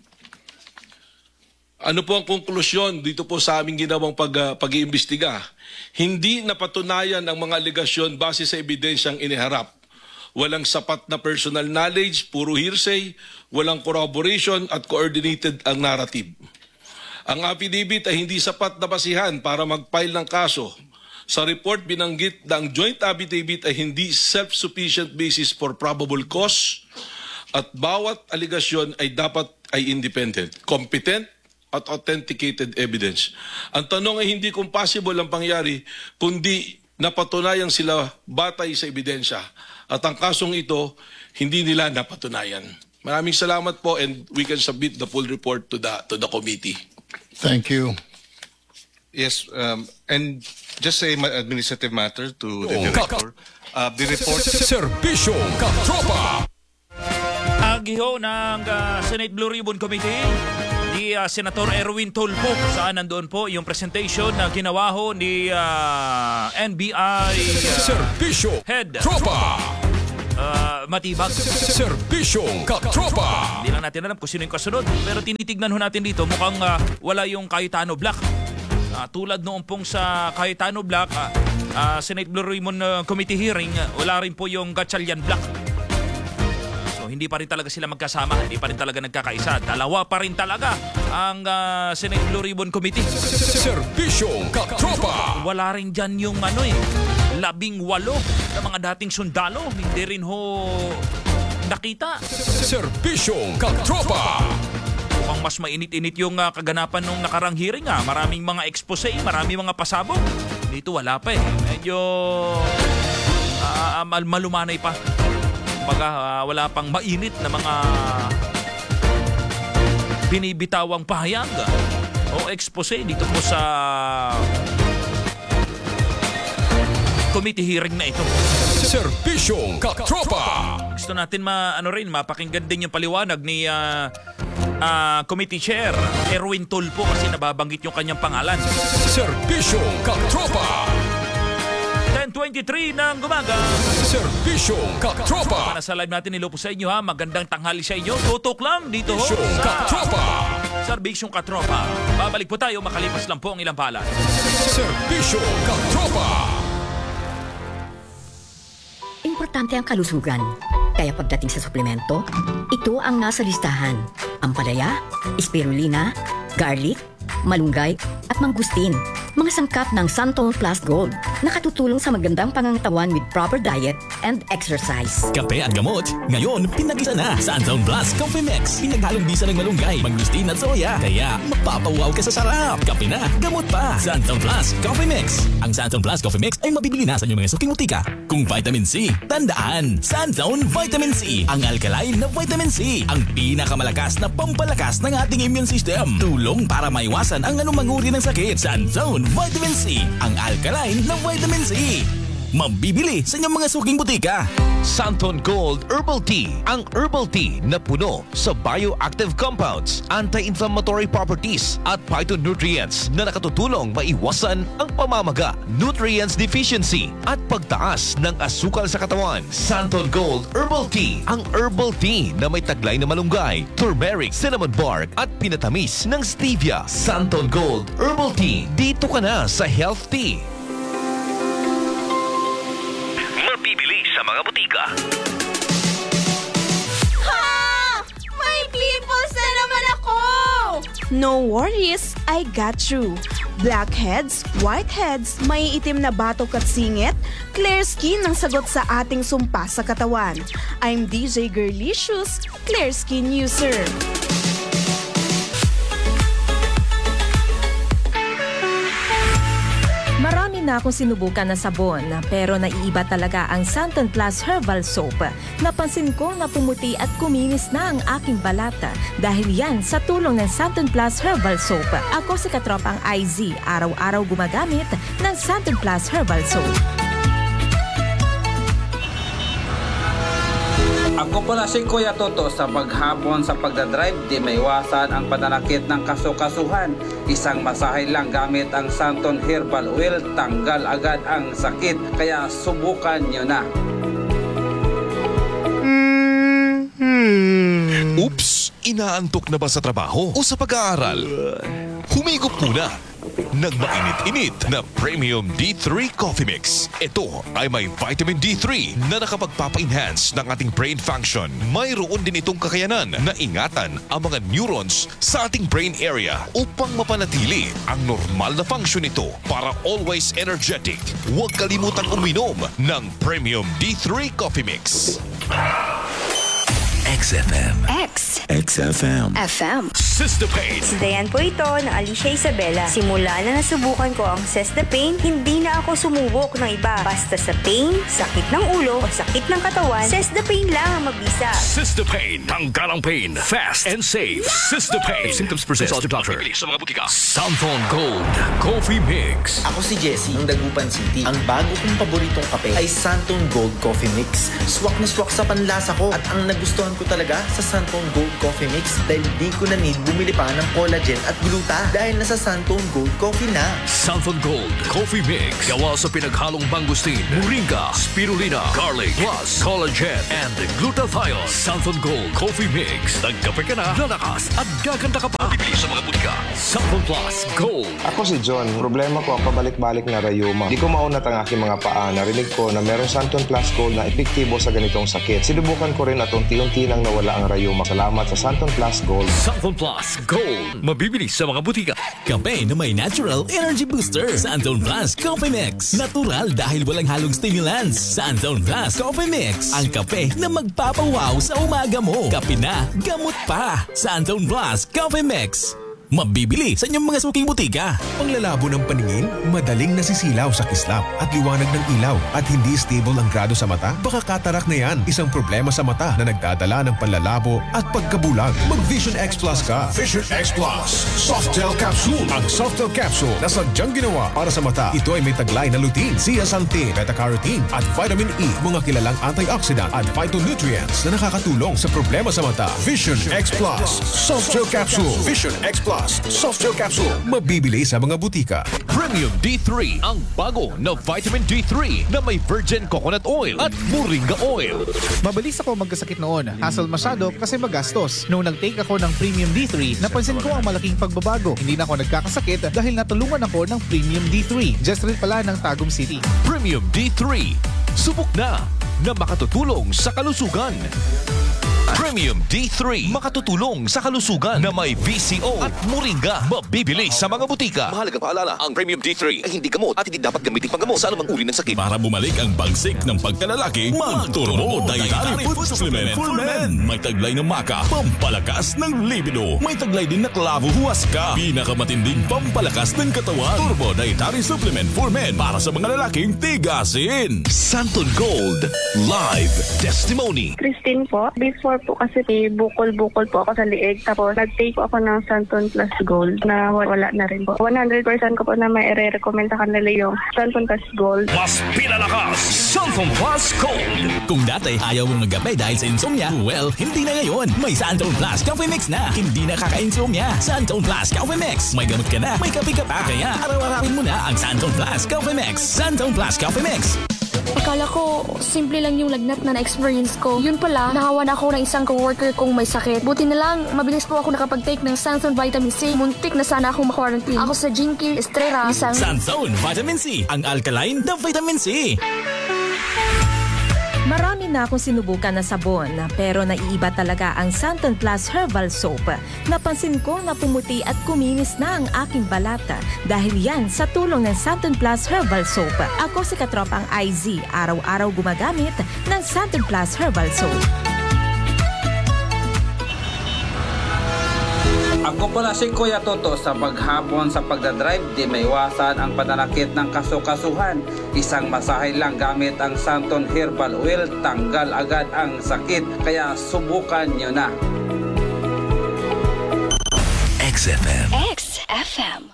Ano po ang konklusyon dito po sa aming ginawang pag, uh, pag-iimbestiga? Hindi napatunayan ang mga alegasyon base sa ebidensyang iniharap. Walang sapat na personal knowledge, puro hearsay, walang corroboration at coordinated ang narrative. Ang affidavit ay hindi sapat na basihan para mag-file ng kaso. Sa report, binanggit na ang joint affidavit ay hindi self-sufficient basis for probable cause at bawat aligasyon ay dapat ay independent, competent at authenticated evidence. Ang tanong ay hindi kung possible ang pangyari, kundi napatunayang sila batay sa ebidensya. At ang kasong ito, hindi nila napatunayan. Maraming salamat po, and we can submit the full report to the to the committee. Thank you. Yes, um, and just a ma- administrative matter to the director. Uh, the report... Serbisyo Katropa! Agiho ng uh, Senate Blue Ribbon Committee ni uh, Senator Erwin Tulfo, saan nandoon po yung presentation na ginawa ho ni uh, N B I uh, Serbisyo Head Tropa! Uh, Matibag. Serbisyo Katropa! Hindi lang natin alam kung sino yung kasunod, pero tinitignan ho natin dito, mukhang uh, wala yung Cayetano Black. Uh, tulad noong pong sa Cayetano Black, uh, uh, Senate Blue Ribbon uh, Committee hearing, uh, wala rin po yung Gatchalian Black. So hindi pa rin talaga sila magkasama, hindi pa rin talaga nagkakaisa. Dalawa pa rin talaga ang uh, Senate Blue Ribbon Committee. Serbisyo Katropa! Wala rin dyan yung ano eh, labing walo na mga dating sundalo. Hindi rin ho nakita. Serbisyo Katropa! Mukhang mas mainit-init yung uh, kaganapan nung nakarang hearing. Ah. Maraming mga expose, maraming mga pasabog. Dito wala pa eh. Medyo uh, mal- malumanay pa. Baga uh, wala pang mainit na mga binibitawang pahayag o expose dito po sa committee hearing na ito. Serbisyo Katropa! Gusto natin ma ano rin mapakinggan din yung paliwanag ni uh, uh, committee chair Erwin Tulfo kasi nababanggit yung kanyang pangalan. Serbisyo Katropa! ten twenty-three ng gumaga. Serbisyo Katropa! Para sa live natin nilupo sa inyo ha, magandang tanghali sa inyo. Tutok lang dito ho sa Katropa! Serbisyong Katropa. Babalik po tayo makalipas lang po ang ilang pala. Serbisyo Katropa! Importante ang kalusugan. Kaya pagdating sa suplemento, ito ang nasa listahan. Ampalaya, spirulina, garlic, malunggay, at mangustin. Mga sangkap ng Santon Plus Gold. Nakatutulong sa magandang pangangatawan with proper diet and exercise. Kape at gamot, ngayon pinag-isa na. Santon Plus Coffee Mix. Pinaghalong bisa ng malunggay, mangustin at soya. Kaya mapapawaw ka sa sarap. Kape na, gamot pa. Santon Plus Coffee Mix. Ang Santon Plus Coffee Mix ay mabibili na sa inyong mga suking mutika. Kung vitamin C, tandaan, Santon Vitamin C. Ang alkaline na vitamin C. Ang pinakamalakas na pampalakas ng ating immune system. Tulong para maiwasan ang anumang uri ng sakit. Santon Vitamin C. Ang alkaline na vitamin C. Mabibili sa inyong mga suking butika. Santon Gold Herbal Tea. Ang herbal tea na puno sa bioactive compounds, anti-inflammatory properties at phytonutrients na nakatutulong maiwasan ang pamamaga, nutrients deficiency at pagtaas ng asukal sa katawan. Santon Gold Herbal Tea. Ang herbal tea na may taglay na malunggay, turmeric, cinnamon bark at pinatamis ng stevia. Santon Gold Herbal Tea. Dito ka na sa Health Tea. Mabibili sa mga butika. Ha! May pimples na naman ako! No worries, I got you. Blackheads, whiteheads, may itim na batok at singit, clear skin ang sagot sa ating sumpa sa katawan. I'm D J Girlicious, Clear Skin User. Marami na akong sinubukan na sabon, pero naiiba talaga ang Santon Plus Herbal Soap. Napansin ko na pumuti at kuminis na ang aking balata dahil yan sa tulong ng Santon Plus Herbal Soap. Ako si Katropang I Z, araw-araw gumagamit ng Santon Plus Herbal Soap. Ako pala si Kuya Toto. Sa paghapon sa pagdadrive, di maiwasan ang pananakit ng kasukasuhan. Isang masahe lang gamit ang Santon Herbal Oil, tanggal agad ang sakit. Kaya subukan nyo na. Oops! Inaantok na ba sa trabaho o sa pag-aaral? Humigop muna ng mainit-init na Premium D three Coffee Mix. Ito ay may vitamin D three na nakapagpapa-enhance ng ating brain function. Mayroon din itong kakayanan na ingatan ang mga neurons sa ating brain area upang mapanatili ang normal na function nito para always energetic. Huwag kalimutang uminom ng Premium D three Coffee Mix. X F M. X. X F M. F M. Cystapane. Si Dayan po ito ng Alicia Isabela. Simula na nasubukan ko ang Cystapane, hindi na ako sumubok ng iba. Basta sa pain, sakit ng ulo o sakit ng katawan, Cystapane lang ang mabisa. Cystapane. Tanggal ang pain. Fast and safe. Cystapane. If symptoms persist, consult your doctor. Sa mga butika. Santon Gold Coffee Mix. Ako si Jesse ng Dagupan City. Ang bago kong paboritong kape ay Santon Gold Coffee Mix. Swak na swak sa panlasa ko at ang nagustuhan ko talaga sa Santon Gold Coffee Mix dahil di ko na need bumili pa ng collagen at gluta dahil nasa Santon Gold Coffee na. Santon Gold Coffee Mix. Gawa sa pinaghalong mangustin, moringa, spirulina, garlic, plus collagen and glutathione. Santon Gold Coffee Mix. Nagkape ka na, lalakas at gaganda ka pa. Bibili sa mga butika. Santon Plus Gold. Ako si John. Problema ko ang pabalik-balik na rayuma. Di ko maunat ang aking mga paa. Narinig ko na merong Santon Plus Gold na epektibo sa ganitong sakit. Sinubukan ko rin at unti-unti nang nawala ang rayuma. Salamat sa Santon Plus Gold. Santon Plus Gold. Mabibili sa mga butika. Kape na may natural energy booster. Santon Plus Coffee Mix. Natural dahil walang halong stimulants. Santon Plus Coffee Mix. Ang kape na magpapawaw sa umaga mo. Kape na, gamot pa. Santon Plus Coffee Mix. Mabibili sa inyong mga suking butika. Panglalabo ng paningin, madaling nasisilaw sa kislap at liwanag ng ilaw at hindi stable ang grado sa mata? Baka katarak na yan, isang problema sa mata na nagdadala ng panlalabo at pagkabulag. Mag Vision X Plus ka. Vision X Plus. Soft Gel Capsule. Ang Soft Gel Capsule na sadyang ginawa para sa mata. Ito ay may taglay na lutein, zeaxanthin, beta-carotene at vitamin E, mga kilalang antioxidant at phytonutrients na nakakatulong sa problema sa mata. Vision X Plus. Soft Gel Capsule. Vision X Plus. Soft Gel Capsule. Mabibili sa mga butika. Premium D three, ang bago na vitamin D three na may virgin coconut oil at moringa oil. Mabilis ako magkasakit noon. Hassle masyado kasi magastos. Noong nag-take ako ng Premium D three, napansin ko ang malaking pagbabago. Hindi na ako nagkakasakit dahil natulungan ako ng Premium D three. Just rin pala ng Tagum City. Premium D three. Subok na na makatutulong sa kalusugan. Premium D three, makatutulong sa kalusugan na may B C O at moringa. Mabibili sa mga butika. Mahalagang paalala, ang Premium D three ay hindi gamot at hindi dapat gamitin panggamot sa anumang uri ng sakit. Para bumalik ang bagsik ng pagkalalaki, mag-Turbo Dietary Food Supplement for Men. May taglay na maka, pampalakas ng libido. May taglay din na klavo huwaska, pinakamatinding pampalakas ng katawan. Turbo Dietary Supplement for Men para sa mga lalaking tigasin. Santon Gold Live Testimony. Christine po, before po kasi bukol-bukol po ako sa liig. Tapos nag-take po ako ng Santon Plus Gold na wala na rin po. one hundred percent ko po na may i-recommend sa kanila yung Santon Plus Gold. Mas pinalakas, Santon Plus Gold. Kung dati ayaw mong magkape dahil sa insomnia, well, hindi na ngayon. May Santon Plus Coffee Mix na. Hindi na kaka-insomnia. Santon Plus Coffee Mix. May gamot ka na, may kape ka pa. Kaya araw-arawin mo na ang Santon Plus Coffee Mix. Santon Plus Coffee Mix. Akala ko, simple lang yung lagnat na na-experience ko. Yun pala, nahawan ako ng isang co-worker kong may sakit. Buti na lang, mabilis po ako nakapag-take ng Santon Vitamin C. Muntik na sana akong ma-quarantine. Ako sa Jinky Estrella, isang... Santon Vitamin C, ang alkaline na vitamin C. Marami na akong sinubukan na sabon, pero naiiba talaga ang Santon Plus Herbal Soap. Napansin ko na pumuti at kuminis na ang aking balata dahil yan sa tulong ng Santon Plus Herbal Soap. Ako si katropang I Z, araw-araw gumagamit ng Santon Plus Herbal Soap. Ako pala si Kuya Toto. Sa paghapon sa pagdadrive, di maiwasan ang pananakit ng kasukasuhan. Isang masahe lang gamit ang Santon Herbal Oil, tanggal agad ang sakit. Kaya subukan nyo na. X F M. X F M.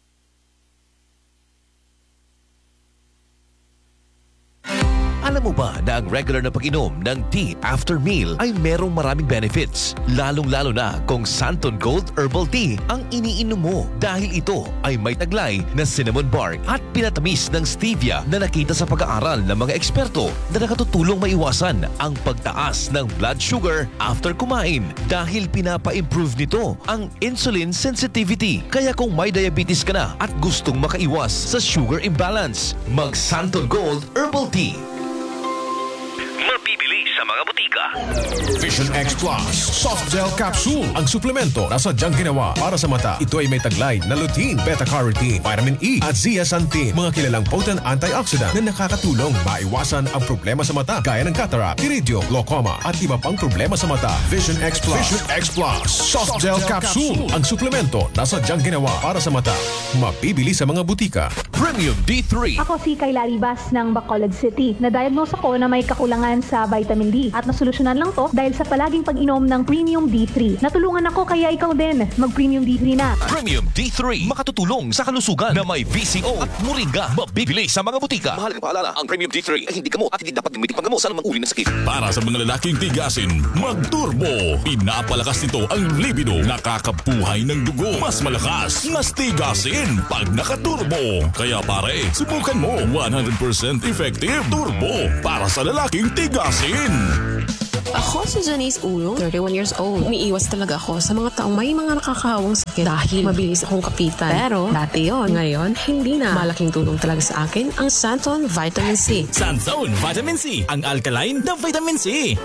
Alam mo ba na ang regular na pag-inom ng tea after meal ay merong maraming benefits? Lalong-lalo na kung Santon Gold Herbal Tea ang iniinom mo dahil ito ay may taglay na cinnamon bark at pinatamis ng stevia na nakita sa pag-aaral ng mga eksperto na nakatutulong maiwasan ang pagtaas ng blood sugar after kumain dahil pinapa-improve nito ang insulin sensitivity. Kaya kung may diabetes ka na at gustong makaiwas sa sugar imbalance, mag Santon Gold Herbal Tea. Mabibili sa mga butika. Vision X Plus Soft Gel Capsule. Ang suplemento na sadyang ginawa para sa mata. Ito ay may taglay na lutein, beta-carotene, vitamin E at zeaxanthin. Mga kilalang potent antioxidant na nakakatulong maiwasan ang problema sa mata gaya ng cataract, iridio, glaucoma at iba pang problema sa mata. Vision X Plus. Vision X Plus Soft Gel Capsule. Ang suplemento na sadyang ginawa para sa mata. Mabibili sa mga butika. Premium D three. Ako si Kayla Ribas ng Bacolod City. Na-diagnose ako na may kakulangan sa vitamin D at nasolusyonan lang to dahil sa palaging pag-inom ng Premium D three. Natulungan ako kaya ikaw din mag-Premium D three na. Premium D three. Makatutulong sa kalusugan na may V C O at moringa. Mabibili sa mga butika. Mahalagang paalala, ang Premium D three ay hindi gamot at hindi dapat gamitin panggamot sa anumang uri ng sakit. Para sa mga lalaking tigasin, mag-turbo. Pinapalakas nito ang libido. Nakakabuhay ng dugo. Mas malakas, mas tigasin pag nakaturbo. Kaya pare, subukan mo. one hundred percent effective turbo para sa lalaking tigasin. Ako si Janice Ulong, thirty-one years old. Umiiwas talaga ako sa mga taong may mga nakakahawang sakit dahil mabilis akong kapitan. Pero dati yon, ngayon hindi na. Malaking tulong talaga sa akin ang Santon Vitamin C. Santon Vitamin C, ang alkaline na vitamin C.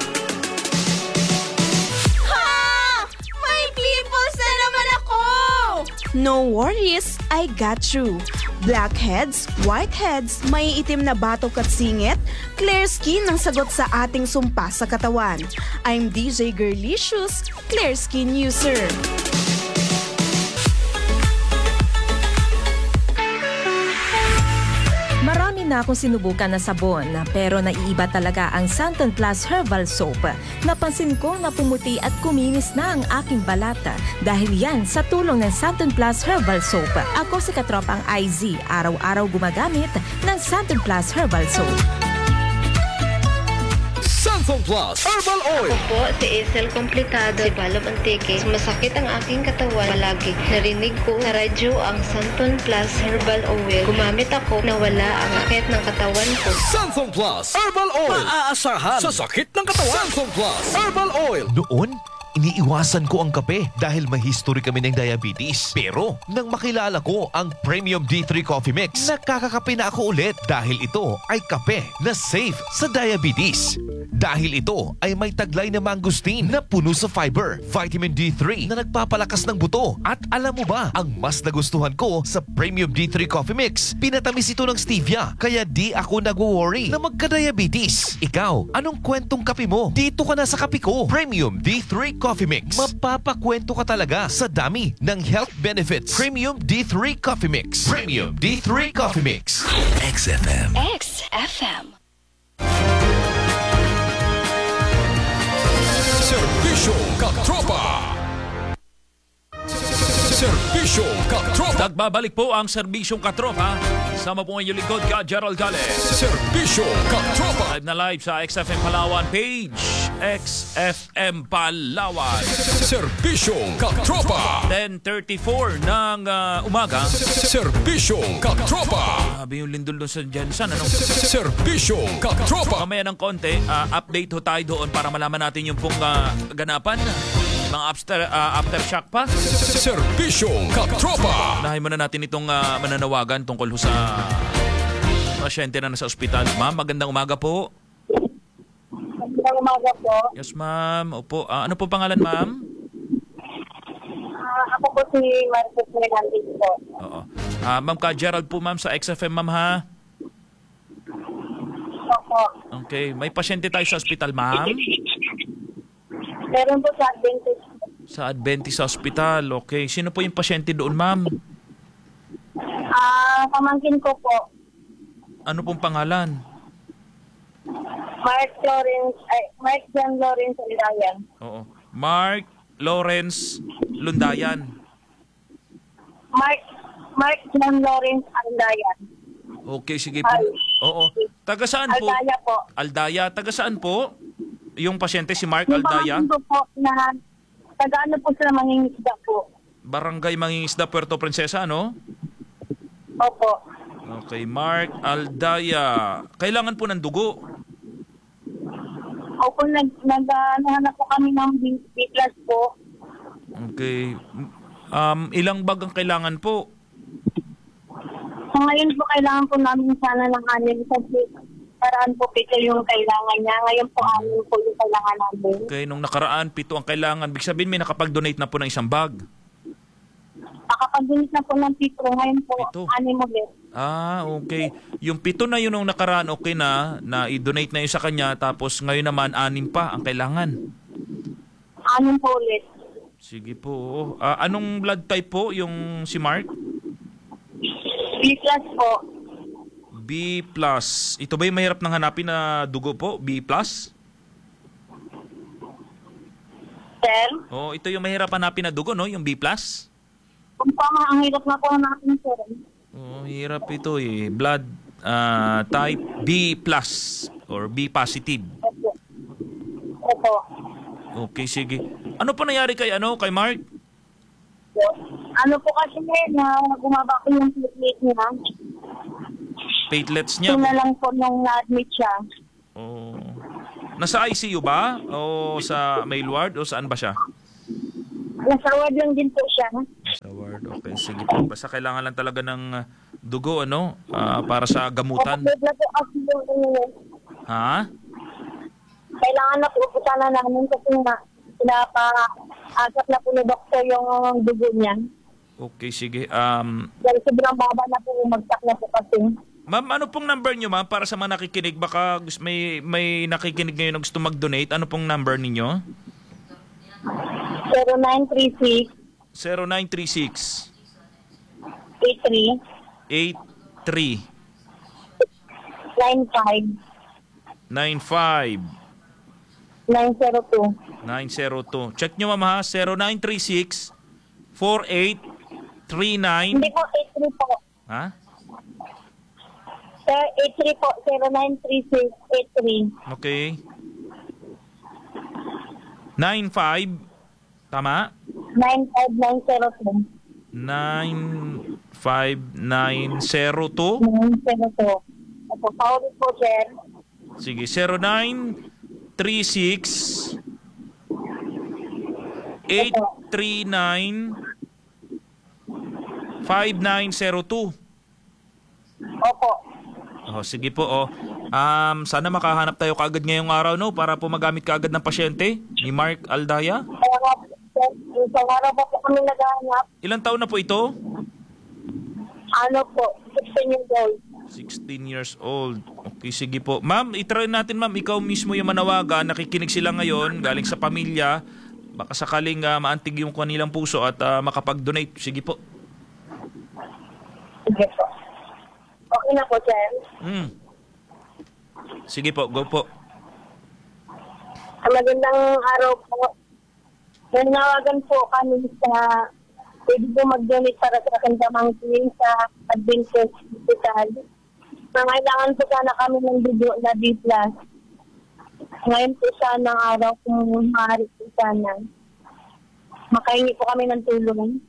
No worries, I got you. Blackheads, whiteheads, may itim na batok at singit, clear skin ang sagot sa ating sumpa sa katawan. I'm D J Girlicious, Clear Skin User. Marami na akong sinubukan na sabon, pero naiiba talaga ang Santon Plus Herbal Soap. Napansin ko na pumuti at kuminis na ang aking balata dahil yan sa tulong ng Santon Plus Herbal Soap. Ako si Katropang I Z, araw-araw gumagamit ng Santon Plus Herbal Soap. Santon Plus Herbal Oil. Ako po si Isel Complicado, si Balo Antique. Masakit ang aking katawan palagi. Narinig ko sa radyo ang Santon Plus Herbal Oil. Gumamit ako na wala ang sakit ng katawan ko. Santon Plus Herbal Oil. Maaasahan sa sakit ng katawan. Santon Plus Herbal Oil. Noon, iniiwasan ko ang kape dahil may history kami ng diabetes. Pero nang makilala ko ang Premium D three Coffee Mix, nakakakape na ako ulit dahil ito ay kape na safe sa diabetes. Dahil ito ay may taglay na mangosteen na puno sa fiber, vitamin D three na nagpapalakas ng buto. At alam mo ba, ang mas nagustuhan ko sa Premium D three Coffee Mix, pinatamis ito ng stevia, kaya di ako nag-worry na magka-diabetes. Ikaw, anong kwentong kape mo? Dito ka na sa kape ko. Premium D three Coffee Mix. Mapapakwento ka talaga sa dami ng health benefits. Premium D three Coffee Mix. Premium D three Coffee Mix. X F M. X F M. Servisyo Katropa. Servisyo Katropa. Nagbabalik po ang Serbisyong Katropa. Sama po ngayon lingkod ka, Gerald Gale. Servisyo Katropa. Live na live sa X F M Palawan page. X F M Palawan. Servisyo Katropa. ten thirty-four ng uh, umaga. Servisyo Katropa. Sabi yung lindol doon sa Jensen. Ano? Servisyo Katropa. Mamaya ng konti, uh, update ho tayo doon para malaman natin yung pong uh, ganapan. Mga after, uh, aftershock pa. Servisyo Katropa. Unahin muna natin itong uh, mananawagan tungkol sa pasyente na nasa ospital. Ma'am, magandang umaga po. Magandang umaga po. Yes, ma'am. Opo. Uh, ano po pangalan, ma'am? Uh, ako po si Marcos Megantis po. Oo. Uh, ma'am ka, Gerald po, ma'am, sa X F M, ma'am, ha? Opo. Okay. May pasyente tayo sa ospital, ma'am? Meron po sa Adventist. Sa Adventist Hospital. Okay. Sino po yung pasyente doon, ma'am? Ah, uh, pamangkin ko po. Ano pong pangalan? Mark Lawrence, ay, Mark John Lawrence Lundayan. Oo. Mark Lawrence Lundayan. Mark Mark John Lawrence Lundayan. Okay, sige po. Oo. Taga saan po? Aldaya po. Aldaya. Taga saan po? Yung pasyente si Mark Yung Aldaya? Yung po na taga ano po sila mangingisda po. Barangay Mangingisda, Puerto Princesa, ano? Opo. Okay, Mark Aldaya. Kailangan po ng dugo. Opo, nag, nag, nahanap po kami ng B-plus po. Okay. Um, ilang bag ang kailangan po? So, ngayon po kailangan po namin sana ng anim kasi nakaraan po pito yung kailangan niya. Ngayon po anim po yung kailangan namin. Okay, nung nakaraan, pito ang kailangan. Big sabihin, may nakapag-donate na po ng isang bag. Nakapag-donate na po ng pito. Ngayon po, anim ulit. Ah, okay. Yung pito na yun nung nakaraan, okay na, na i-donate na yun sa kanya, tapos ngayon naman, anim pa ang kailangan. Anim po ulit. Sige po. Ah, anong blood type po yung si Mark? B plus po. B plus. Ito ba yung mahirap nang hanapin na dugo po? B plus? Sir? Oh, ito yung mahirap hanapin na dugo, no? Yung B plus? Kung pa nga, ang hirap na po natin, sir. Oh, hirap ito eh. Blood ah, type B plus or B positive. Opo. Opo. Okay, sige. Ano pa nangyari kay ano, kay Mark? Ano po kasi na gumaba ko yung platelet niya. Platelets niya? Ito na lang po nung na-admit siya. Oh. Nasa I C U ba? O sa mail ward? O saan ba siya? Nasa ward lang din po siya. Sa ward, okay. Sige po. Basta kailangan lang talaga ng dugo, ano? Ah, para sa gamutan. Opo, na po kasi yung Ha? kailangan na po po sana namin kasi na pinapa-agap na po ni doktor yung dugo niya. Okay, sige. Um, Dahil sobrang baba na po yung magtak na po kasi. ma'am, ano pong number niyo, ma'am? Para sa mga nakikinig, baka gusto- may, may nakikinig ngayon na gusto mag-donate. Ano pong number ninyo? zero nine three six zero nine three six eight three eight three nine five nine five nine zero two. nine zero two. Check nyo, ma'am, ha? zero nine three six four eight three nine. Hindi po, eight three po. Ha? Sir, eight three po, zero nine three six eight three. Okay. nine five. Tama? nine five nine zero two. nine five nine zero two. nine zero two. Opo, paulit po, sir. Sige, zero nine three six eight three nine five nine zero two. Opo. Oh, sige po, oh. Um, sana makahanap tayo kaagad ngayong araw, no? Para po magamit kaagad ng pasyente ni Mark Aldaya. Kaya nga, sir, isang araw pa po kami naghahanap. Ilang taon na po ito? Ano po, sixteen years old. sixteen years old. Okay, sige po. Ma'am, itry natin, ma'am. Ikaw mismo yung manawagan. Nakikinig sila ngayon, galing sa pamilya. Baka sakaling uh, maantig yung kanilang puso at uh, makapag-donate. Sige po. Sige po. Okay na po, sir. Hmm. Sige po, go po. Magandang araw po. Nanawagan po kami sa pwede po mag-donate para sa aking pamangkin sa Adventist Hospital. Nangailangan po sana kami ng dugo na B plus. Ngayon po sana ang araw kung maaari po sana. Makahingi po kami ng tulong.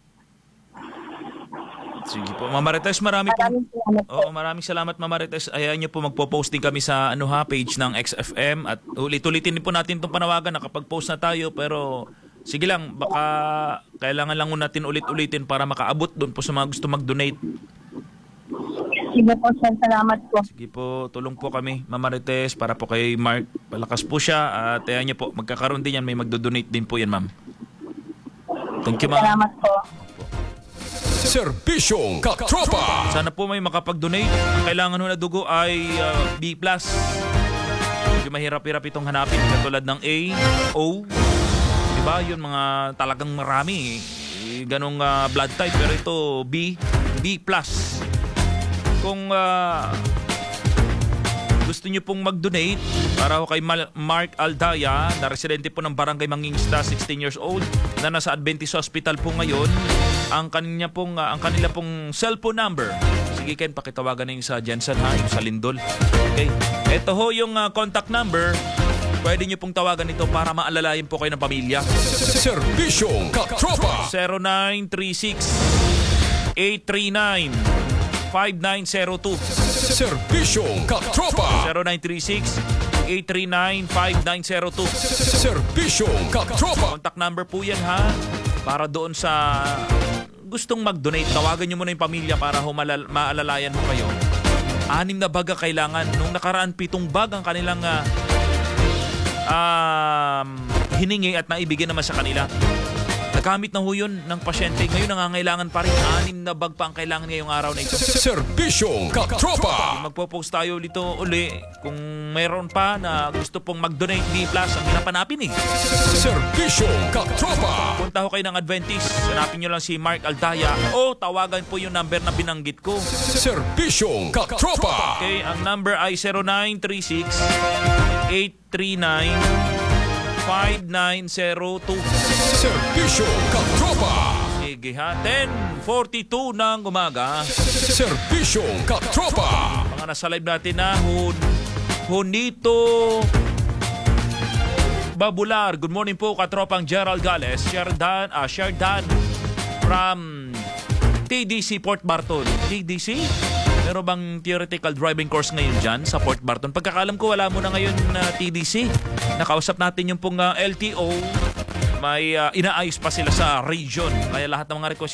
Sige po. Ma'am Marites, marami po. Maraming salamat po. Oo, maraming salamat, Ma'am Marites. Ayan niyo po, magpo-posting kami sa ano ha, page ng X F M at ulit-ulitin din po natin itong panawagan. Nakapag-post na tayo pero sige lang, baka kailangan lang natin ulit-ulitin para makaabot doon po sa mga gusto mag-donate. Sige po, sir. Salamat po. Sige po, tulong po kami, Ma'am Marites, para po kay Mark. Palakas po siya at ayan niyo po, magkakaroon din yan. May magdo-donate din po yan, Ma'am. Thank you, Ma'am. Salamat po. Serbisyong Katropa. Sana po may makapag-donate. Ang kailangan ho na dugo ay uh, B plus. Medyo mahirap-hirap itong hanapin. Katulad ng A, O. Diba? Yun mga talagang marami. Eh, ganong uh, blood type. Pero ito B, B plus. Kung uh, gusto nyo pong mag-donate para ho kay Mal- Mark Aldaya, na residente po ng Barangay Mangingisda, sixteen years old, na nasa Adventist Hospital po ngayon, ang kanya pong uh, ang kanila pong cellphone number. Sige Ken, pakitawagan na yung sa Jensen ha, yung sa Lindol. Okay. Ito ho yung uh, contact number. Pwede nyo pong tawagan ito para maalalayan po kayo ng pamilya. Serbisyong Katropa. zero nine three six eight three nine five nine zero two. Serbisyong Katropa. zero nine three six eight three nine five nine zero two. Serbisyong Katropa. Contact number po yan ha. Para doon sa gustong mag-donate, tawagan nyo muna yung pamilya para humalal, maalalayan mo kayo Anim na bag ang kailangan. Nung nakaraan, pitong bag ang kanilang uh, um, hiningi at naibigay naman sa kanila. Nagamit na ho yun ng pasyente. Ngayon nangangailangan pa rin. Anim na bag pa ang kailangan ngayong araw na ito. Serbisyong Katropa! Magpo-post tayo dito uli kung mayroon pa na gusto pong mag-donate D plus. Ang hinapanapin eh. Serbisyong Katropa! Punta ho kayo ng Adventist. Hanapin nyo lang si Mark Aldaya o tawagan po yung number na binanggit ko. Serbisyong Katropa! Okay, ang number ay zero nine three six, eight three nine, five nine zero two. Serbisyong Katropa! Sige ha, ten forty-two ng umaga. Serbisyong Katropa! Mga nasa live natin na Hun, Junito Babular. Good morning po katropang Gerald Gales. Sherdan, ah, Sherdan from T D C Port Barton. T D C? Meron bang theoretical driving course ngayon dyan sa Port Barton? Pagkakalam ko, wala mo na ngayon na uh, T D C. Nakausap natin yung pong uh, L T O. May uh, inaayos pa sila sa region. Kaya lahat ng mga request